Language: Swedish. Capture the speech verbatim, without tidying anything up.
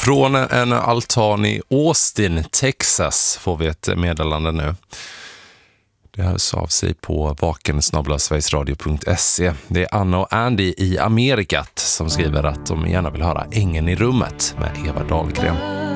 Från en altan i Austin, Texas får vi ett meddelande nu. Det hörs av sig på vaken snabel-a sverigesradio punkt se. Det är Anna och Andy i Amerikat som skriver att de gärna vill höra Ängen i rummet med Eva Dahlgren.